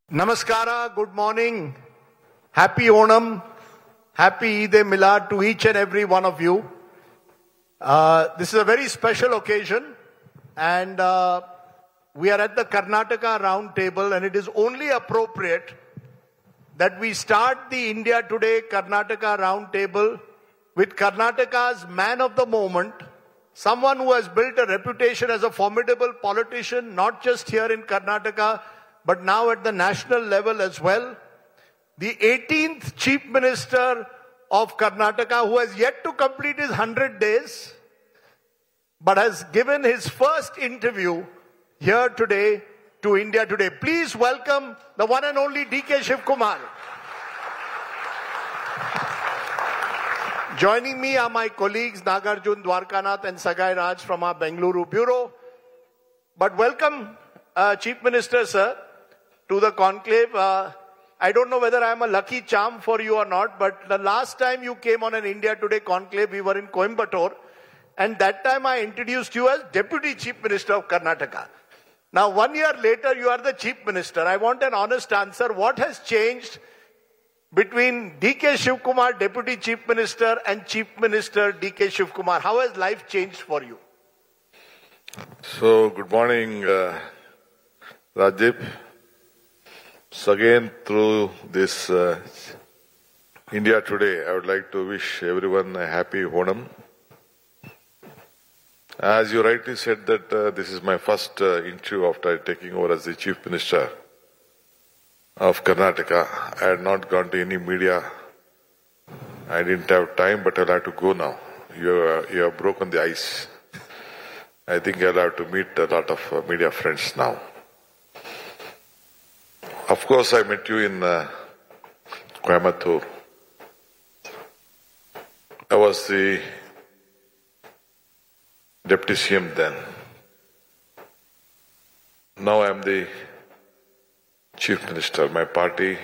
Namaskara, good morning, happy Onam, happy Eid-e-Milad to each and every one of you. This is a very special occasion and we are at the Karnataka round table, and it is only appropriate that we start the India Today Karnataka round table with Karnataka's man of the moment, someone who has built a reputation as a formidable politician, not just here in Karnataka, but now at the national level as well. The 18th Chief Minister of Karnataka, who has yet to complete his 100 days, but has given his first interview here today to India Today. Please welcome the one and only D.K. Shivkumar. Joining me are my colleagues Nagarjun Dwarkanath and Sagai Raj from our Bengaluru bureau. But welcome, Chief Minister, sir, to the conclave. I don't know whether I am a lucky charm for you or not, but the last time you came on an India Today conclave, we were in Coimbatore, and that time I introduced you as Deputy Chief Minister of Karnataka. Now, 1 year later, you are the Chief Minister. I want an honest answer. What has changed between D.K. Shivkumar, Deputy Chief Minister, and Chief Minister D.K. Shivkumar? How has life changed for you? So, good morning, Rajdip. So again, through this India Today, I would like to wish everyone a happy Onam. As you rightly said that this is my first interview after taking over as the Chief Minister of Karnataka. I had not gone to any media. I didn't have time, but I'll have to go now. You have broken the ice. I think I'll have to meet a lot of media friends now. Of course, I met you in Coimbatore. I was the Deputy CM then. Now I am the Chief Minister. My party,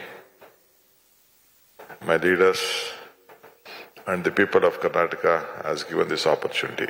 my leaders, and the people of Karnataka has given this opportunity.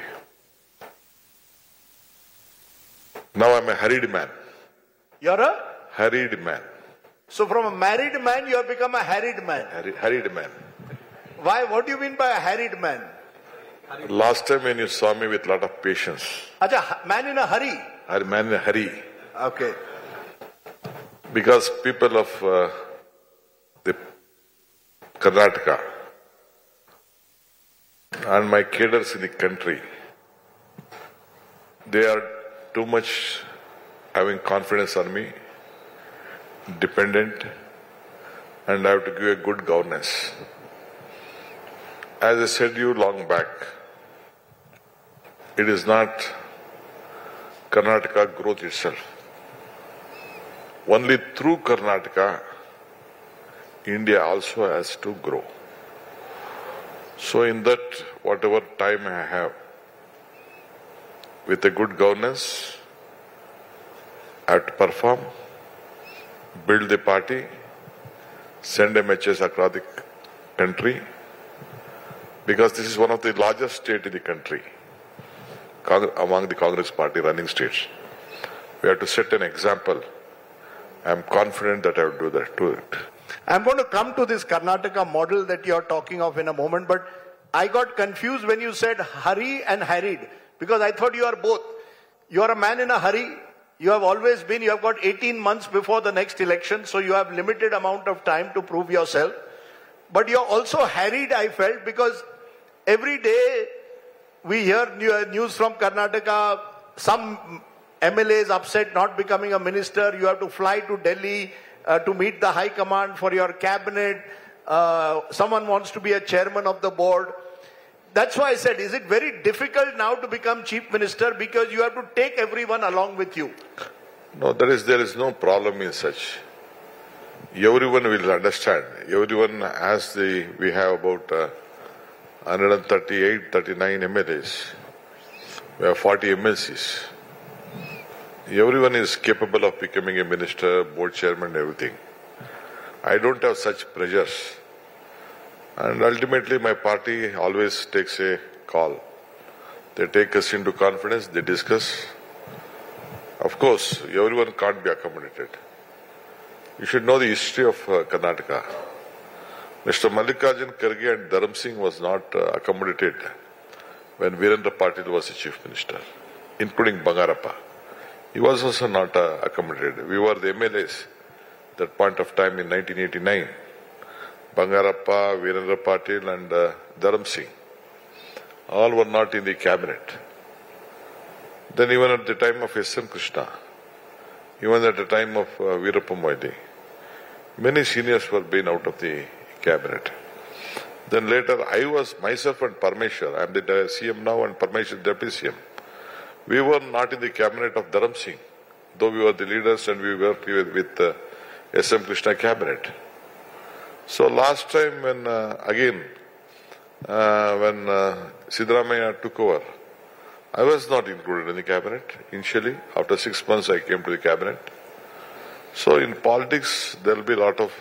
Now I am a harried man. You're a? Harried man. So from a married man, you have become a harried man. Harried man. Why? What do you mean by a harried man? Last time when you saw me with a lot of patience. Acha, man in a hurry. Man in a hurry. Okay. Because people of the Karnataka and my cadres in the country, they are too much having confidence on me, dependent, and I have to give a good governance. As I said you long back, it is not Karnataka growth itself. Only through Karnataka, India also has to grow. So in that, whatever time I have, with a good governance, I have to perform, build the party, send a message across the country, because this is one of the largest states in the country, among the Congress party running states. We have to set an example. I am confident that I will do that to it. I'm going to come to this Karnataka model that you're talking of in a moment, but I got confused when you said hurry and harried, because I thought you are both. You are a man in a hurry. You have always been. You have got 18 months before the next election, so you have limited amount of time to prove yourself. But you're also harried, I felt, because every day we hear news from Karnataka, some MLAs upset not becoming a minister. You have to fly to Delhi to meet the high command for your cabinet. Someone wants to be a chairman of the board. That's why I said, is it very difficult now to become chief minister because you have to take everyone along with you? No, there is no problem in such. Everyone will understand. Everyone has we have about 138, 39 MLAs. We have 40 MLCs. Everyone is capable of becoming a minister, board chairman, everything. I don't have such pressures. And ultimately, my party always takes a call. They take us into confidence, they discuss. Of course, everyone can't be accommodated. You should know the history of Karnataka. Mr. Mallikarjun Kharge and Dharam Singh was not accommodated when Virendra Patil was the chief minister, including Bangarappa. He was also not accommodated. We were the MLAs at that point of time in 1989. Bangarappa, Virendra Patil and Dharam Singh. All were not in the cabinet. Then even at the time of S.M. Krishna, even at the time of Veerappa Moily, many seniors were being out of the cabinet. Then later, I was myself and Parmeshwar, I am the CM now and Parmeshwar deputy CM. We were not in the cabinet of Dharam Singh, though we were the leaders and we worked with S.M. Krishna cabinet. So last time when Siddaramaiah took over, I was not included in the cabinet initially. After 6 months, I came to the cabinet. So in politics, there will be a lot of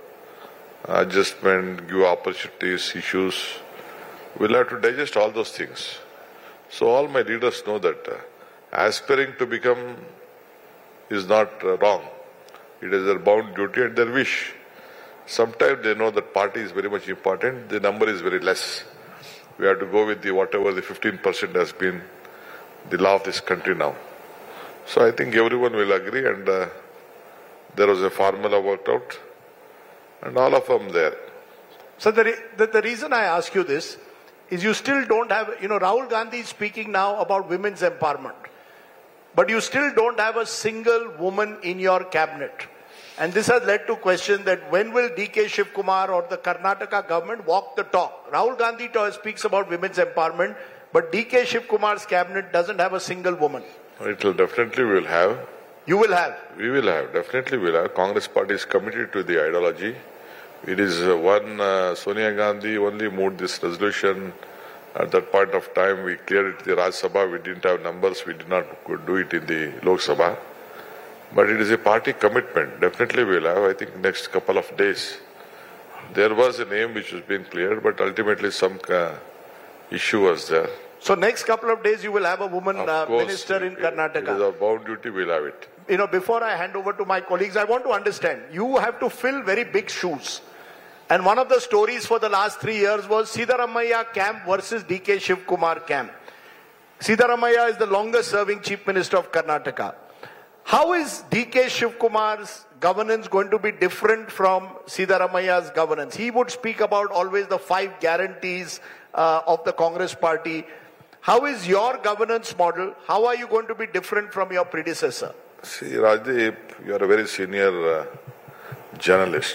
adjustment, give opportunities, issues. We'll have to digest all those things. So all my leaders know that aspiring to become is not wrong. It is their bound duty and their wish. Sometimes they know that party is very much important. The number is very less. We have to go with whatever the 15% has been the law of this country now. So I think everyone will agree, and there was a formula worked out, and all of them there. So the reason I ask you this is you still don't have, Rahul Gandhi is speaking now about women's empowerment, but you still don't have a single woman in your cabinet. And this has led to question that when will D.K. Shiv Kumar or the Karnataka government walk the talk? Rahul Gandhi speaks about women's empowerment, but D.K. Shiv Kumar's cabinet doesn't have a single woman. It will definitely we will have. You will have? We will have, definitely we will have. Congress party is committed to the ideology. It is Sonia Gandhi only moved this resolution. At that point of time, we cleared it in the Rajya Sabha. We didn't have numbers. We did not do it in the Lok Sabha. But it is a party commitment. Definitely we will have. I think next couple of days. There was a name which was being cleared, but ultimately some issue was there. So next couple of days you will have a woman minister in Karnataka. It is our bound duty, we will have it. Before I hand over to my colleagues, I want to understand, you have to fill very big shoes. And one of the stories for the last 3 years was Siddaramaiah camp versus D.K. Shiv Kumar camp. Siddaramaiah is the longest serving chief minister of Karnataka. How is D.K. Shiv Kumar's governance going to be different from Siddaramaiah's governance? He would speak about always the 5 guarantees of the Congress party. How is your governance model? How are you going to be different from your predecessor? See, Rajdeep, you are a very senior journalist.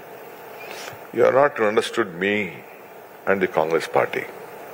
You have not understood me and the Congress party.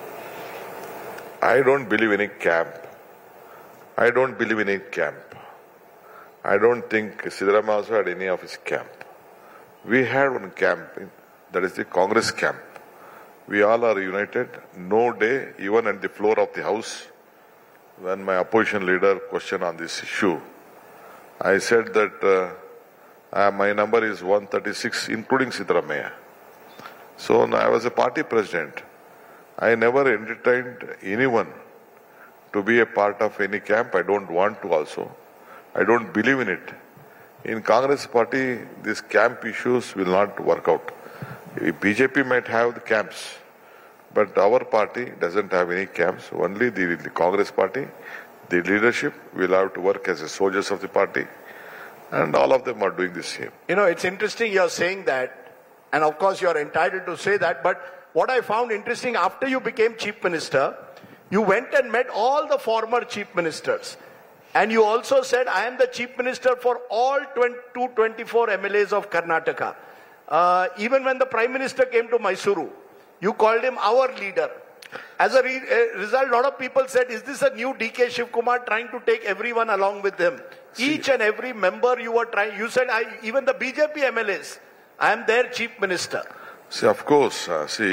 I don't believe in a camp. I don't believe in a camp. I don't think Siddaramaiah also had any of his camp. We had one camp, that is the Congress camp. We all are united. No day, even at the floor of the House, when my opposition leader questioned on this issue, I said that my number is 136, including Siddaramaiah. So I was a party president. I never entertained anyone to be a part of any camp. I don't want to also. I don't believe in it. In Congress party, these camp issues will not work out. BJP might have the camps, but our party doesn't have any camps. Only the Congress party, the leadership will have to work as soldiers of the party, and all of them are doing the same. It's interesting you're saying that, and of course you're entitled to say that, but what I found interesting, after you became chief minister, you went and met all the former chief ministers. And you also said, I am the chief minister for all 224 MLAs of Karnataka. Even when the prime minister came to Mysuru, you called him our leader. As a result, a lot of people said, is this a new D.K. Shiv Kumar trying to take everyone along with him? Each and every member you were trying, you said, even the BJP MLAs, I am their chief minister. See, of course,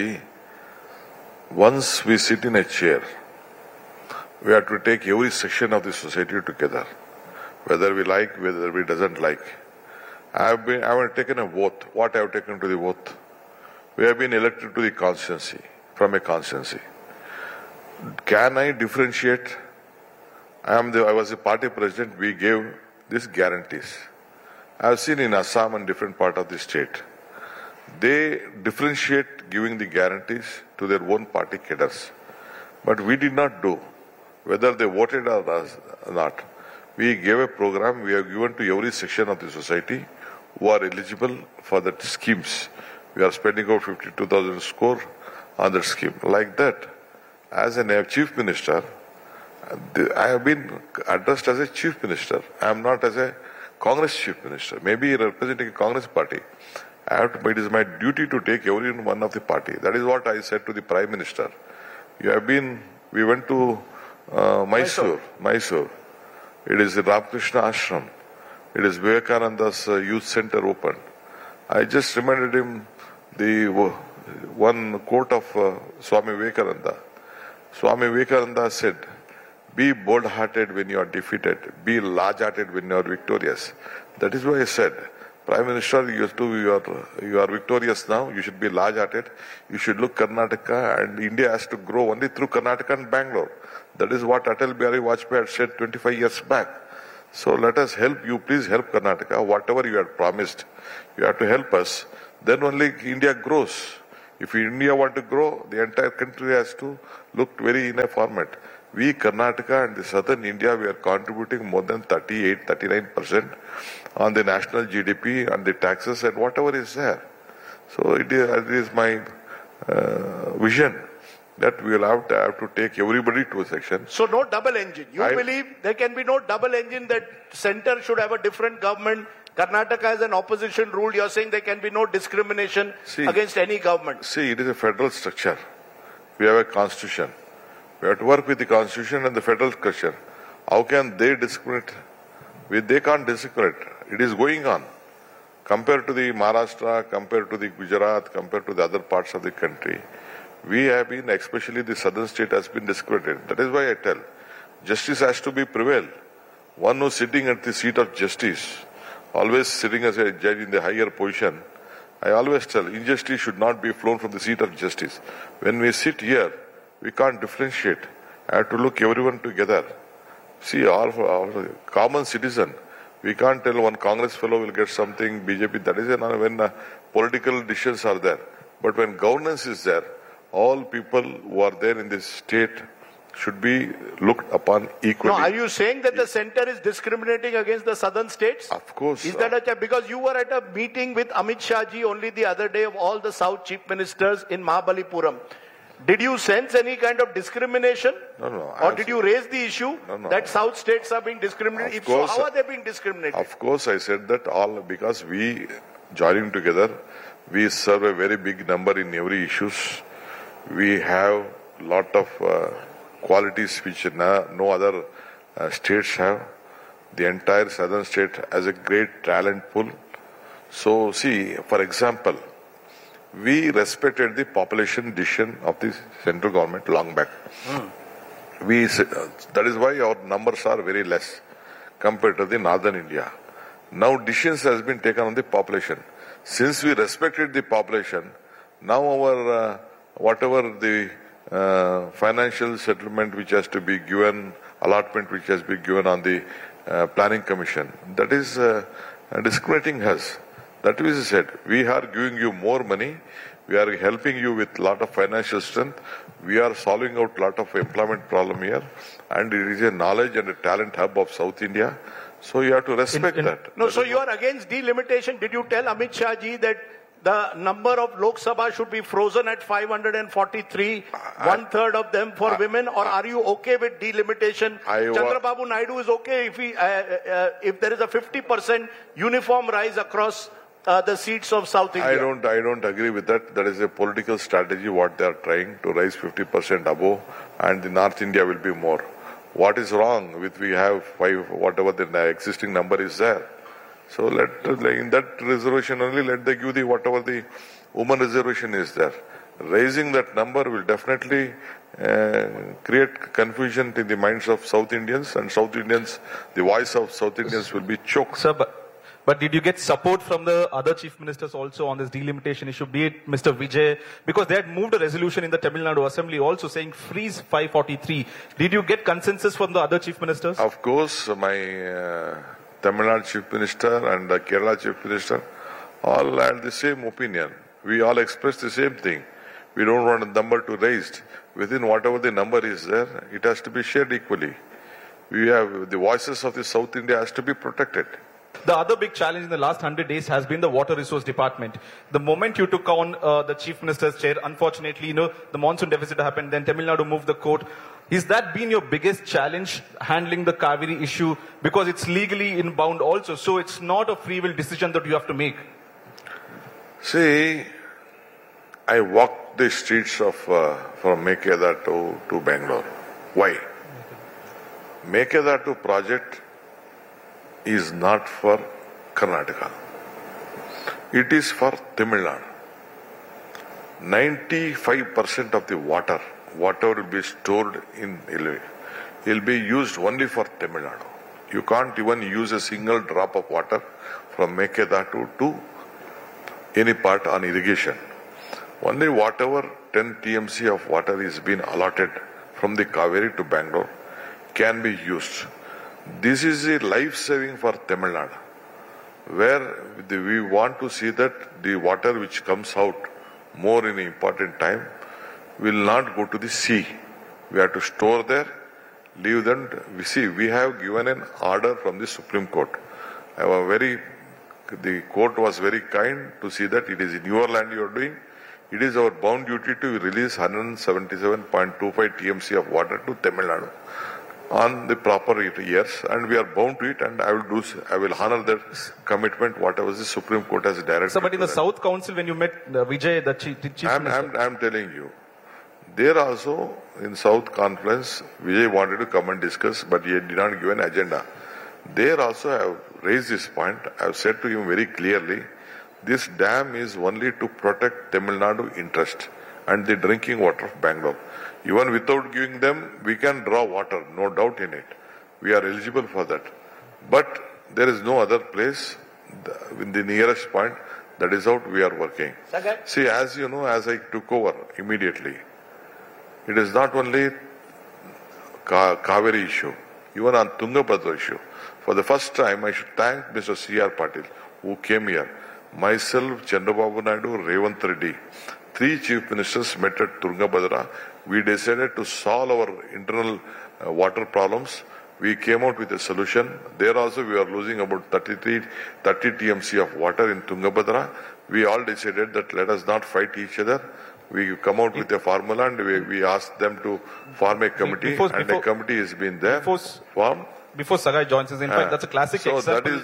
once we sit in a chair, we have to take every section of the society together, whether we like, whether we doesn't like. I have taken a vote. What I have taken to the vote? We have been elected to the constituency, from a constituency. Can I differentiate? I was a party president. We gave these guarantees. I've seen in Assam and different part of the state, they differentiate giving the guarantees to their own party cadres. But we did not do, whether they voted or not. We gave a program, we have given to every section of the society who are eligible for that schemes. We are spending out 52,000 crore on that scheme. Like that, as a chief minister, I have been addressed as a chief minister. I am not as a Congress chief minister. Maybe representing a Congress party. It is my duty to take every one of the party. That is what I said to the Prime Minister. We went to Mysore. It is the Ramakrishna Ashram. It is Vivekananda's youth center opened. I just reminded him the one quote of Swami Vivekananda. Swami Vivekananda said, "Be bold-hearted when you are defeated. Be large-hearted when you are victorious." That is why I said, Prime Minister, you are victorious now. You should be large-hearted. You should look Karnataka, and India has to grow only through Karnataka and Bangalore. That is what Atal Bihari Vajpayee had said 25 years back. So let us help you. Please help Karnataka. Whatever you had promised, you have to help us. Then only India grows. If India want to grow, the entire country has to look very in a format. We, Karnataka and the southern India, we are contributing more than 39% on the national GDP and the taxes and whatever is there. So it is my vision that we will have to take everybody to a section. So no double engine. You believe there can be no double engine, that center should have a different government. Karnataka has an opposition rule. You're saying there can be no discrimination against any government. See, it is a federal structure. We have a constitution. We have to work with the constitution and the federal structure. How can they discriminate? They can't discriminate. It is going on. Compared to the Maharashtra, compared to the Gujarat, compared to the other parts of the country, we have been, especially the southern state, has been discriminated. That is why I tell, justice has to be prevailed. One who is sitting at the seat of justice, always sitting as a judge in the higher position, I always tell, injustice should not be flown from the seat of justice. When we sit here, we can't differentiate. I have to look everyone together. See, our common citizen, we can't tell one Congress fellow will get something, BJP, that is when political decisions are there. But when governance is there, all people who are there in this state should be looked upon equally. No, are you saying that the center is discriminating against the southern states? Of course. Is that because you were at a meeting with Amit Shah ji only the other day of all the South chief ministers in Mahabalipuram. Did you sense any kind of discrimination? No. Or did you raise the issue that South states are being discriminated? If so, how are they being discriminated? Of course, I said that all because we joining together, we serve a very big number in every issues. We have lot of qualities which no other states have. The entire southern state has a great talent pool. So see, for example, we respected the population decision of the central government long back. That is why our numbers are very less compared to the northern India. Now decisions has been taken on the population. Since we respected the population, now our whatever the financial settlement which has to be given, allotment which has been given on the planning commission, that is discriminating us. That is said, we are giving you more money, we are helping you with lot of financial strength, we are solving out lot of employment problem here, and it is a knowledge and a talent hub of South India. So you have to respect that. No, so you are against delimitation. Did you tell Amit Shah ji that the number of Lok Sabha should be frozen at 543, one-third of them for women, or are you okay with delimitation? Chandrababu Naidu is okay if there is a 50% uniform rise across the seats of South India. I don't agree with that. That is a political strategy what they are trying to rise 50% above, and the North India will be more. What is wrong with we have whatever the existing number is there? So in that reservation only, let they give whatever the woman reservation is there. Raising that number will definitely create confusion in the minds of South Indians, and South Indians, the voice of South Indians will be choked. Sir, but did you get support from the other chief ministers also on this delimitation issue, be it Mr. Vijay? Because they had moved a resolution in the Tamil Nadu Assembly also saying freeze 543. Did you get consensus from the other chief ministers? Of course, my Tamil Nadu Chief Minister and the Kerala Chief Minister all had the same opinion. We all expressed the same thing. We don't want a number to raised. Within whatever the number is there, it has to be shared equally. We have the voices of the South India has to be protected. The other big challenge in the last 100 days has been the Water Resource Department. The moment you took on the Chief Minister's chair, unfortunately, the monsoon deficit happened, then Tamil Nadu moved the court. Has that been your biggest challenge, handling the Kaveri issue? Because it's legally inbound also, so it's not a free will decision that you have to make. See, I walked the streets of from Mekedatu to Bangalore. Why? Mekedatu project is not for Karnataka. It is for Tamil Nadu. 95% of the water, whatever will be stored in Ilve, will be used only for Tamil Nadu. You can't even use a single drop of water from Mekedatu to any part on irrigation. Only whatever 10 TMC of water is being allotted from the Kaveri to Bangalore can be used. This is a life-saving for Tamil Nadu, where we want to see that the water which comes out more in an important time will not go to the sea. We have to store there, leave them. We have given an order from the Supreme Court. The court was very kind to see that it is in your land you are doing. It is our bound duty to release 177.25 TMC of water to Tamil Nadu on the proper years, and we are bound to it, and I will honor that commitment, whatever the Supreme Court has directed. So, but in the South Council, when you met Vijay, the Chief Minister... I'm telling you, there also, in South Conference, Vijay wanted to come and discuss, but he did not give an agenda. There also I have raised this point. I have said to him very clearly, this dam is only to protect Tamil Nadu interest and the drinking water of Bangalore. Even without giving them, we can draw water, no doubt in it. We are eligible for that. But there is no other place in the nearest point. That is how we are working. Okay. See, as you know, as I took over immediately, it is not only Kaveri issue, even on Tungabhadra issue. For the first time, I should thank Mr. C.R. Patil, who came here. Myself, Chandrababu Naidu, Revant Reddy, 3 chief ministers met at Tungabhadra. We decided to solve our internal water problems. We came out with a solution. There also we are losing about 30 TMC of water in Tungabhadra. We all decided that let us not fight each other. We come out with a formula and we asked them to form a committee, and a committee has been there formed. Before Sagai joins us, in fact, that's a classic example.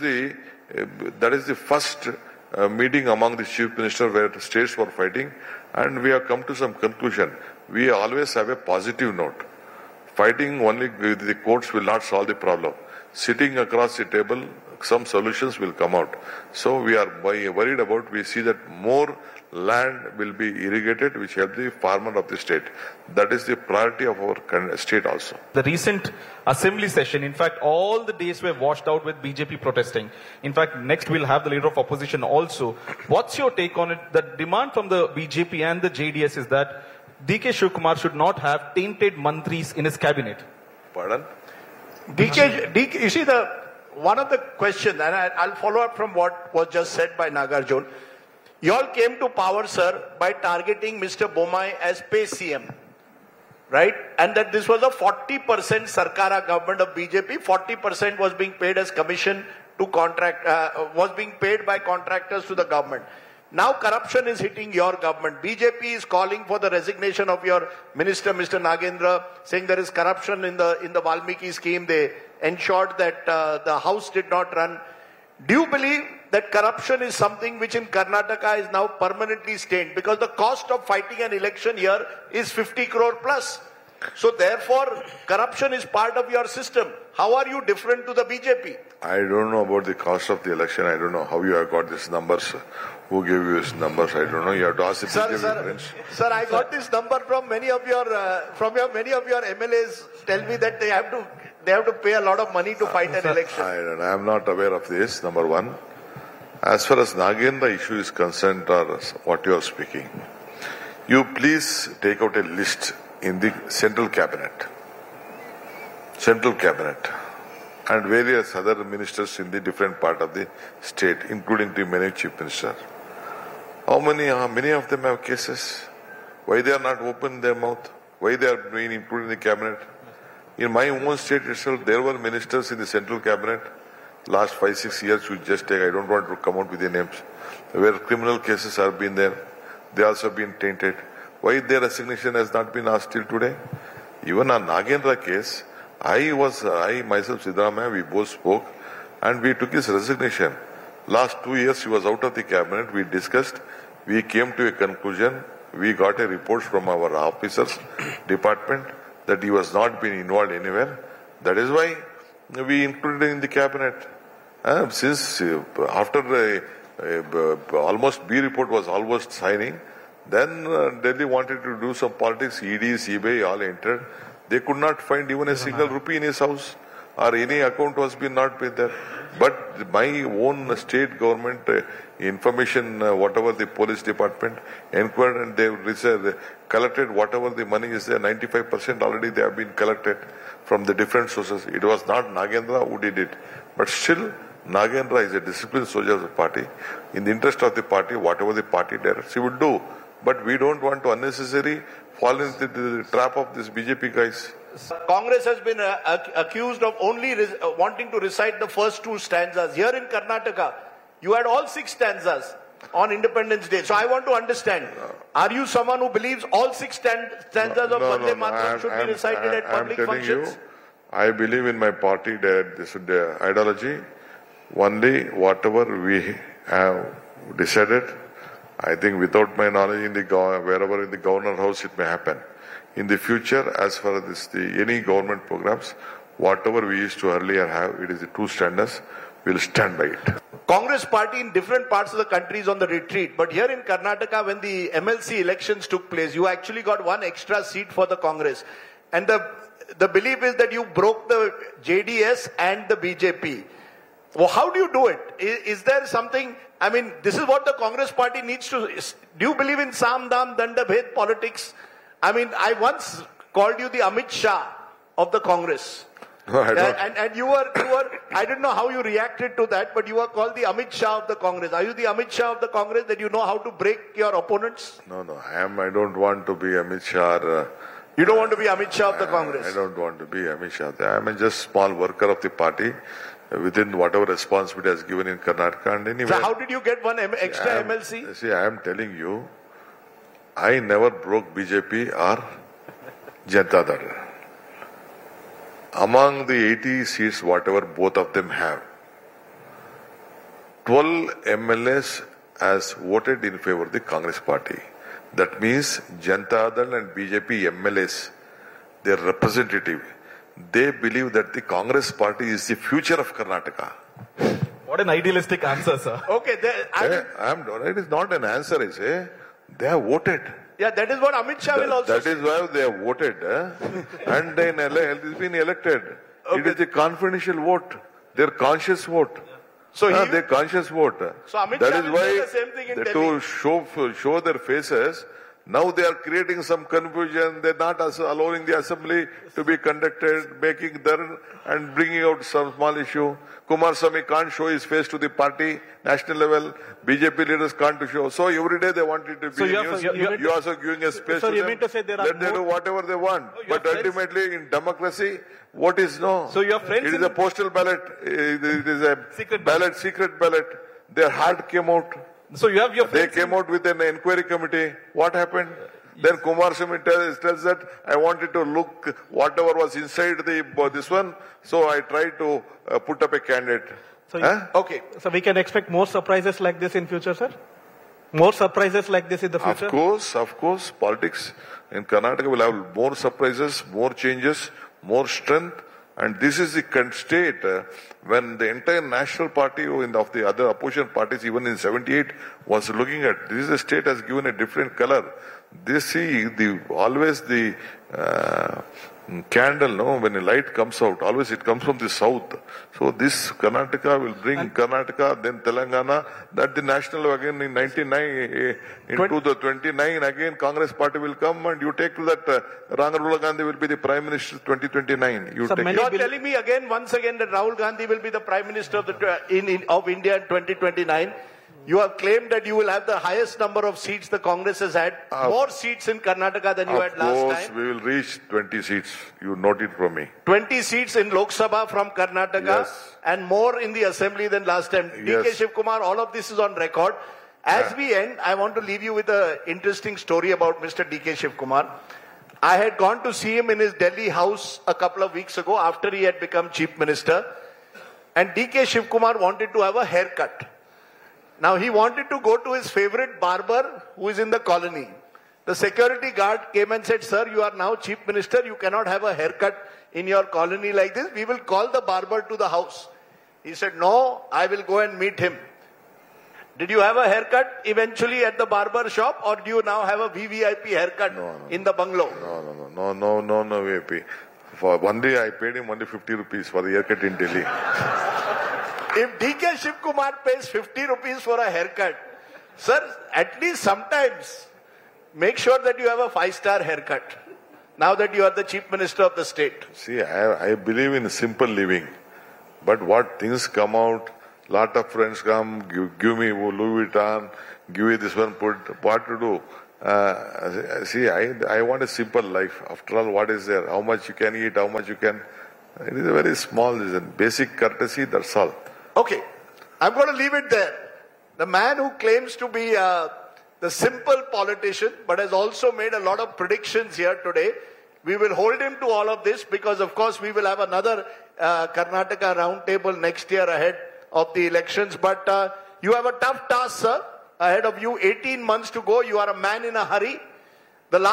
So that is the first meeting among the chief minister where the states were fighting, and we have come to some conclusion. We always have a positive note. Fighting only with the courts will not solve the problem. Sitting across the table, some solutions will come out. So we are worried about, we see that more land will be irrigated, which help the farmer of the state. That is the priority of our state also. The recent assembly session, in fact, all the days were washed out with BJP protesting. In fact, next we'll have the leader of opposition also. What's your take on it? The demand from the BJP and the JDS is that DK Shivkumar should not have tainted mantris in his cabinet. Pardon? DK, you see, one of the questions, and I'll follow up from what was just said by Nagarjun. You all came to power, sir, by targeting Mr. Bommai as pay CM, right? And that this was a 40% Sarkara government of BJP, 40% was being paid as commission to was being paid by contractors to the government. Now corruption is hitting your government. BJP is calling for the resignation of your minister, Mr. Nagendra, saying there is corruption in the Valmiki scheme. They ensured that the house did not run. Do you believe that corruption is something which in Karnataka is now permanently stained? Because the cost of fighting an election here is 50 crore plus. So therefore, corruption is part of your system. How are you different to the BJP? I don't know about the cost of the election. I don't know how you have got these numbers. Who gave you these numbers? I don't know. You have to ask the BJP friends. Sir, I got this number from many of your MLAs. Tell me that they have to pay a lot of money to fight an election. I am not aware of this. Number one, as far as Nagendra issue is concerned, or what you are speaking, you please take out a list in the central cabinet. Central cabinet. and various other ministers in the different part of the state, including the many chief ministers. Many of them have cases. Why they are not opening their mouth? Why they are being included in the cabinet? In my own state itself, there were ministers in the central cabinet last 5-6 years. You just take, I don't want to come out with the names, where criminal cases have been there. They also been tainted. Why their resignation has not been asked till today? Even on Nagendra case, I myself, Siddaramaiah, we both spoke and we took his resignation. Last 2 years he was out of the cabinet. We discussed. We came to a conclusion. We got a report from our officers department that he was not being involved anywhere. That is why we included in the cabinet. Since after almost B report was almost signing, then Delhi wanted to do some politics. ED, CBI all entered. They could not find even a single rupee in his house, or any account was not been there. But my own state government information, whatever the police department inquired, and they collected whatever the money is there, 95% already they have been collected from the different sources. It was not Nagendra who did it. But still, Nagendra is a disciplined soldier of the party. In the interest of the party, whatever the party directs, he would do. But we don't want to unnecessarily fall into the trap of these BJP guys. Congress has been accused of only wanting to recite the first 2 stanzas. Here in Karnataka, you had all 6 stanzas on Independence Day. So I want to understand, are you someone who believes all 6 stanzas of Vande Mataram should be recited at public functions? I believe in my party that this is the ideology. Only whatever we have decided, I think without my knowledge wherever in the governor house it may happen. In the future, as far as any government programs, whatever we used to earlier have, it is the 2 standards, we'll stand by it. Congress party in different parts of the country is on the retreat. But here in Karnataka, when the MLC elections took place, you actually got 1 extra seat for the Congress. And the belief is that you broke the JDS and the BJP. Well, how do you do it? Is there something, I mean, this is what the Congress party needs to, do you believe in Sam Dam Danda Bhed politics? I mean, I once called you the Amit Shah of the Congress. No, I don't. And you were, I don't know how you reacted to that, but you were called the Amit Shah of the Congress. Are you the Amit Shah of the Congress, that you know how to break your opponents? No, I don't want to be Amit Shah. You don't want to be Amit Shah of the Congress? I don't want to be Amit Shah. I am just small worker of the party within whatever responsibility has given in Karnataka. And anyway, so how did you get 1 extra MLC? See, I am telling you, I never broke BJP or Janata Dal. Among the 80 seats, whatever both of them have, 12 MLAs has voted in favor of the Congress party. That means Janata Dal and BJP MLAs, their representative, they believe that the Congress party is the future of Karnataka. What an idealistic answer, sir. Okay, it is not an answer, I say. They have voted. Yeah, that is what Amit Shah will also say. That is why they have voted. And then it has been elected. Okay. It is a confidential vote. Their conscious vote. So their conscious vote. So Amit Shah will do the same thing in Delhi. To show their faces, now they are creating some confusion. They are not allowing the assembly to be conducted, making there and bringing out some small issue. Kumaraswamy can't show his face to the party, national level. BJP leaders can't show. So every day they want it to be news. You also giving a space to them. To say there Let them do whatever they want. But ultimately in democracy, what is no? So your friends it is a postal ballot. It is a secret ballot. Their heart came out. So you have your They came out with an inquiry committee. What happened? Then Kumaraswamy tells that I wanted to look whatever was inside this one, so I tried to put up a candidate. So okay. So we can expect more surprises like this in future, sir? More surprises like this in the future? Of course. Politics in Karnataka will have more surprises, more changes, more strength. And this is the state when the entire national party of the other opposition parties, even in 78, was looking at. This is the state has given a different color. They see always the candle, no, when a light comes out, always it comes from the south. So this Karnataka will bring Karnataka, then Telangana, that the national again in 99, into the 29, again Congress party will come and you take to that Rahul Gandhi will be the Prime Minister 2029. You Sir, take You are telling me again, once again, that Rahul Gandhi will be the Prime Minister of, of India in 2029. You have claimed that you will have the highest number of seats the Congress has had, more seats in Karnataka than you had last Of course, time. we will reach 20 seats. You note it from me. 20 seats in Lok Sabha from Karnataka, Yes. and more in the assembly than last time. Yes. DK Shiv Kumar, all of this is on record. As we end, I want to leave you with an interesting story about Mr. DK Shiv Kumar. I had gone to see him in his Delhi house a couple of weeks ago after he had become Chief Minister, and DK Shiv Kumar wanted to have a haircut. Now he wanted to go to his favorite barber who is in the colony. The security guard came and said, "Sir, you are now Chief Minister. You cannot have a haircut in your colony like this. We will call the barber to the house." He said, "No, I will go and meet him." Did you have a haircut eventually at the barber shop, or do you now have a VVIP haircut in the bungalow? No, VP. For one day I paid him only 50 rupees for the haircut in Delhi. If DK Shiv Kumar pays 50 rupees for a haircut, sir, at least sometimes make sure that you have a 5-star haircut. Now that you are the Chief Minister of the state. See, I believe in simple living. But what things come out, lot of friends come, give me Louis Vuitton, give me this one, put what to do. See, I want a simple life. After all, what is there? How much you can eat, how much you can. It is a very small, basic courtesy, that's all. Okay, I'm going to leave it there. The man who claims to be the simple politician, but has also made a lot of predictions here today. We will hold him to all of this because, of course, we will have another Karnataka roundtable next year ahead of the elections. But you have a tough task, sir, ahead of you. 18 months to go. You are a man in a hurry.